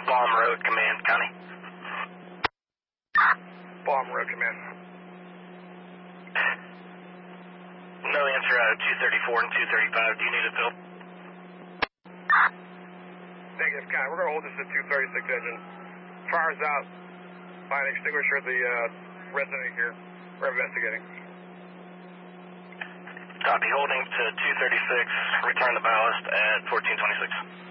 Bomb Road Command, Connie. Bomb Road Command. No answer out of 234 and 235. Do you need a fill? Negative, Connie. We're going to hold this at 236 engine. Fire's out. Find an extinguisher at the resident here. We're investigating. Copy. Holding to 236. Return to ballast at 1426.